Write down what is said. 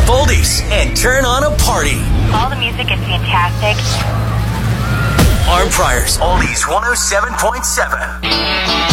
up oldies and turn on a party. All the music is fantastic. Arm Priors, Oldies 107.7.